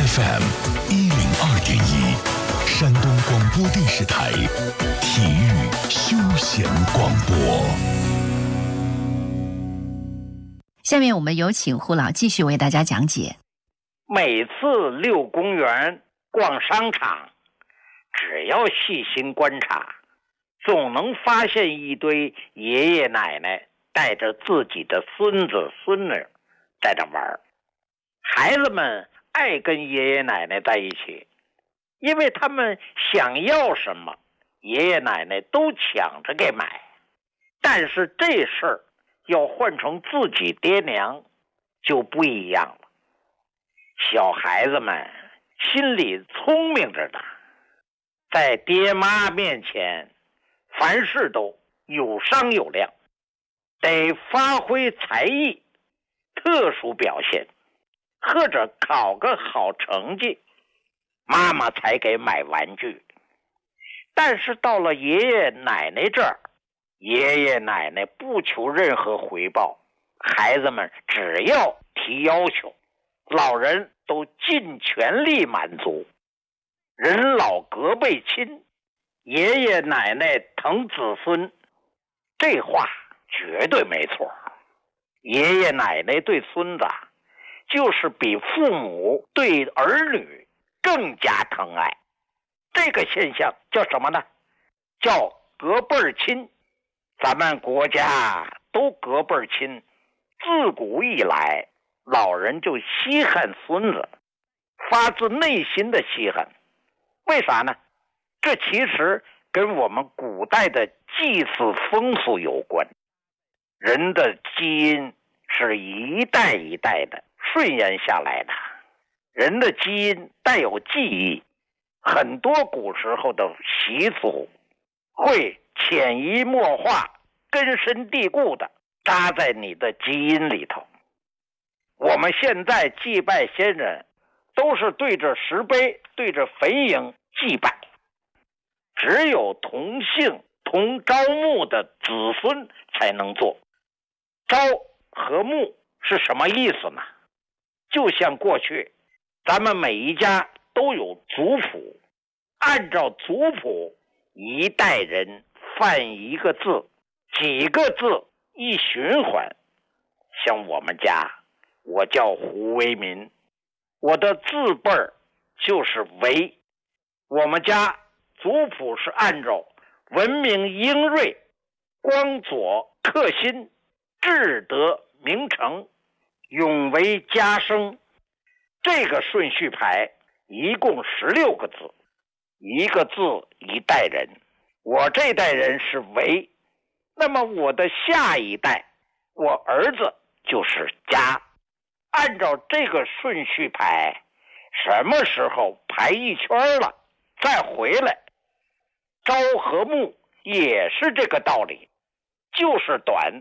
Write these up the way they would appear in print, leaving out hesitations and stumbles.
FM102.1，山东广播电视台体育休闲广播。 下面我们有请胡老继续为大家讲解。 每次溜公园、逛商场，只要细心观察，总能发现一堆爷爷奶奶带着自己的孙子孙女在这玩。孩子们爱跟爷爷奶奶在一起，因为他们想要什么，爷爷奶奶都抢着给买。但是这事儿要换成自己爹娘就不一样了。小孩子们心里聪明着呢，在爹妈面前凡事都有商有量，得发挥才艺，特殊表现，或者考个好成绩，妈妈才给买玩具。但是到了爷爷奶奶这儿，爷爷奶奶不求任何回报，孩子们只要提要求，老人都尽全力满足。人老隔辈亲，爷爷奶奶疼子孙，这话绝对没错。爷爷奶奶对孙子就是比父母对儿女更加疼爱。这个现象叫什么呢？叫隔辈儿亲。咱们国家都隔辈儿亲，自古以来老人就稀罕孙子，发自内心的稀罕。为啥呢？这其实跟我们古代的祭祀风俗有关。人的基因是一代一代的顺延下来的，人的基因带有记忆，很多古时候的习俗会潜移默化、根深蒂固的扎在你的基因里头。我们现在祭拜先人都是对着石碑、对着坟茔祭拜，只有同姓同朝暮的子孙才能做。朝和暮是什么意思呢？就像过去咱们每一家都有族谱，按照族谱一代人犯一个字，几个字一循环。像我们家，我叫胡为民，我的字辈儿就是为。我们家族谱是按照文明英锐、光左克新、智德明成、永为家生，这个顺序排一共16个字，一个字一代人。我这代人是为，那么我的下一代，我儿子就是家。按照这个顺序排，什么时候排一圈了再回来。朝和暮也是这个道理，就是短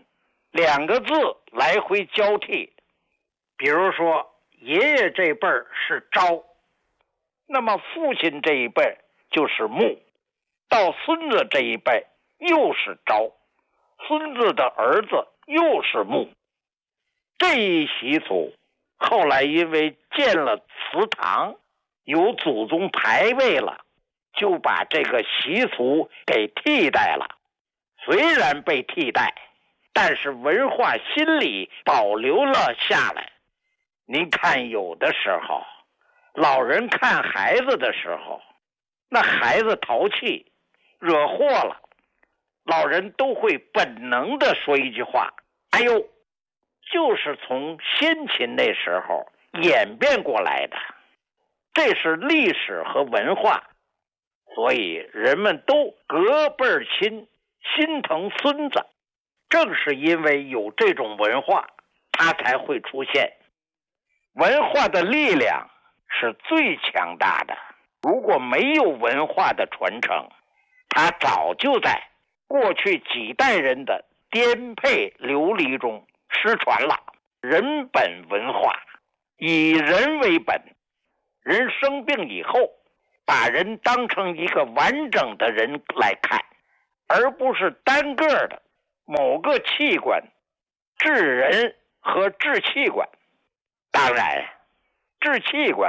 2个字来回交替。比如说爷爷这辈儿是朝，那么父亲这一辈就是暮，到孙子这一辈又是朝，孙子的儿子又是暮。这一习俗后来因为建了祠堂，有祖宗牌位了，就把这个习俗给替代了。虽然被替代，但是文化心理保留了下来。您看，有的时候老人看孩子的时候，那孩子淘气惹祸了，老人都会本能的说一句话，哎呦，就是从先秦那时候演变过来的。这是历史和文化，所以人们都隔辈儿亲，心疼孙子。正是因为有这种文化，它才会出现。文化的力量是最强大的，如果没有文化的传承，它早就在过去几代人的颠沛流离中失传了。人本文化，以人为本，人生病以后，把人当成一个完整的人来看，而不是单个的某个器官，治人和治器官。当然，治器官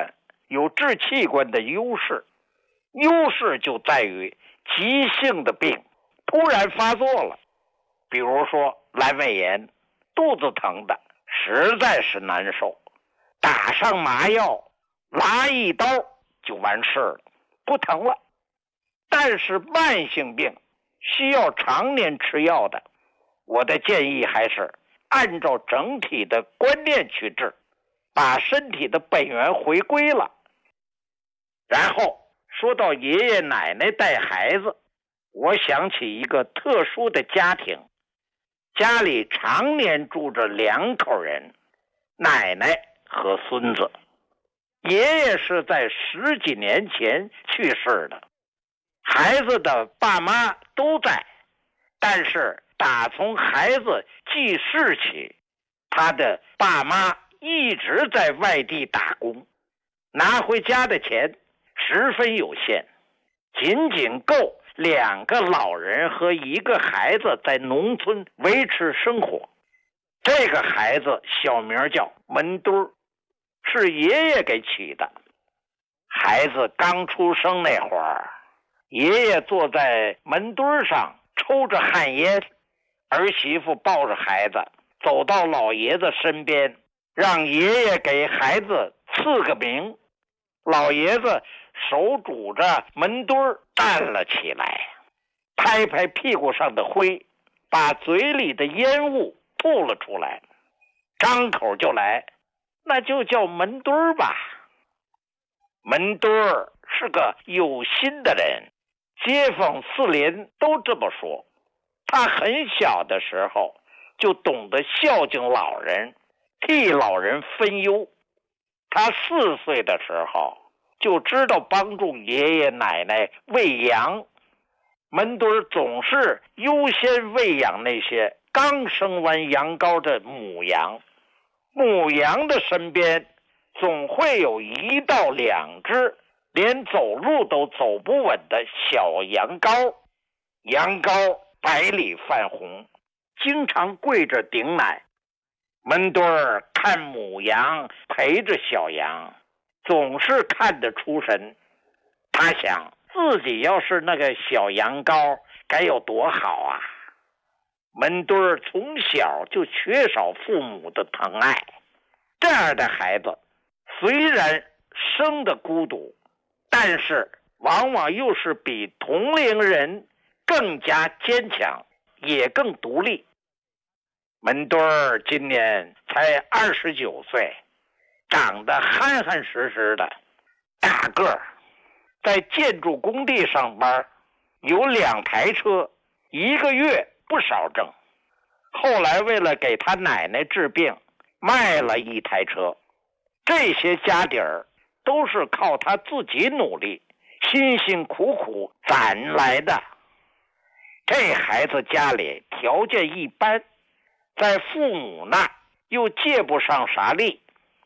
有治器官的优势，优势就在于急性的病突然发作了，比如说阑尾炎，肚子疼的实在是难受，打上麻药，拉一刀就完事了，不疼了。但是慢性病需要常年吃药的，我的建议还是按照整体的观念去治，把身体的本源回归了。然后说到爷爷奶奶带孩子，我想起一个特殊的家庭，家里常年住着2口人，奶奶和孙子。爷爷是在10几年前去世的，孩子的爸妈都在，但是打从孩子记事起，他的爸妈一直在外地打工，拿回家的钱十分有限，仅仅够2个老人和1个孩子在农村维持生活。这个孩子小名叫门墩儿，是爷爷给起的。孩子刚出生那会儿，爷爷坐在门墩上抽着旱烟，儿媳妇抱着孩子走到老爷子身边，让爷爷给孩子赐个名。老爷子手拄着门墩站了起来，拍拍屁股上的灰，把嘴里的烟雾吐了出来，张口就来，那就叫门墩吧。门墩是个有心的人，街坊四邻都这么说。他很小的时候就懂得孝敬老人，替老人分忧。他4岁的时候就知道帮助爷爷奶奶喂羊，门墩总是优先喂养那些刚生完羊羔的母羊，母羊的身边总会有1到2只连走路都走不稳的小羊羔，羊羔白里泛红，经常跪着顶奶。门墩看母羊陪着小羊，总是看得出神。他想自己要是那个小羊羔该有多好啊。门墩从小就缺少父母的疼爱，这样的孩子虽然生得孤独，但是往往又是比同龄人更加坚强，也更独立。门墩今年才29岁，长得憨憨实实的，大个儿，在建筑工地上班，有2台车，1个月不少挣。后来为了给他奶奶治病，卖了1台车。这些家底儿都是靠他自己努力，辛辛苦苦攒来的。这孩子家里条件一般，在父母那又借不上啥力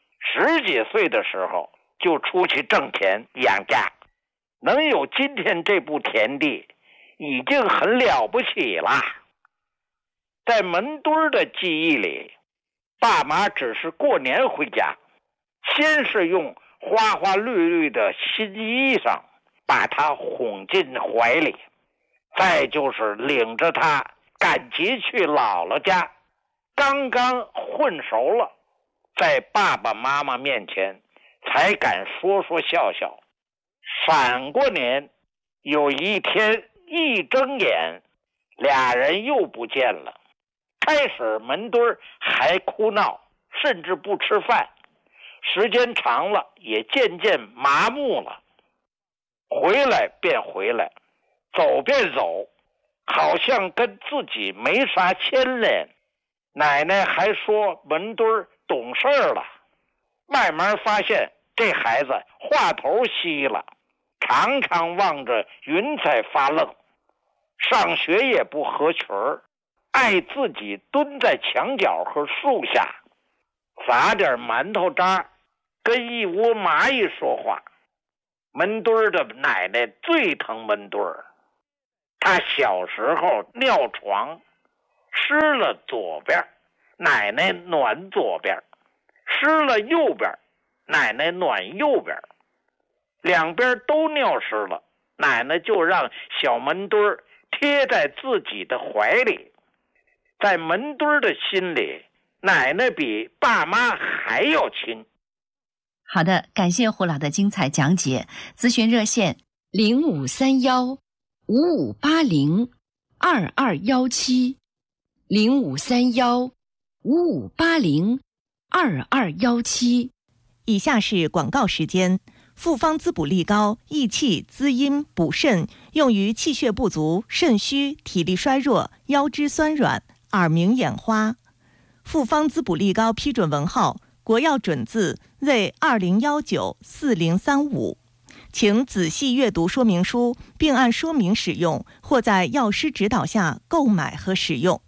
，10几岁的时候就出去挣钱养家，能有今天这步田地已经很了不起了。在门墩的记忆里，爸妈只是过年回家，先是用花花绿绿的新衣裳把他哄进怀里，再就是领着他赶集去姥姥家，刚刚混熟了，在爸爸妈妈面前才敢说说笑笑。闪过年，有一天一睁眼，2人又不见了。开始门墩还哭闹，甚至不吃饭，时间长了也渐渐麻木了。回来便回来，走便走，好像跟自己没啥牵连。奶奶还说门墩懂事了。慢慢发现这孩子话头稀了，常常望着云彩发愣，上学也不合群儿，爱自己蹲在墙角和树下，撒点馒头渣，跟一窝蚂蚁说话。门墩的奶奶最疼门墩儿，他小时候尿床，湿了左边，奶奶暖左边，湿了右边，奶奶暖右边。 两边都尿湿了，奶奶就让小门墩儿贴在自己的怀里。在门墩儿的心里，奶奶比爸妈还要亲。 好的，感谢胡老的精彩讲解。咨询热线 0531-5580-2217，0531-5580-2217。以下是广告时间。复方滋补力高，益气滋阴补肾，用于气血不足、肾虚、体力衰弱、腰肢酸软、耳鸣眼花。复方滋补力高批准文号：国药准字为20194035，请仔细阅读说明书，并按说明使用，或在药师指导下购买和使用。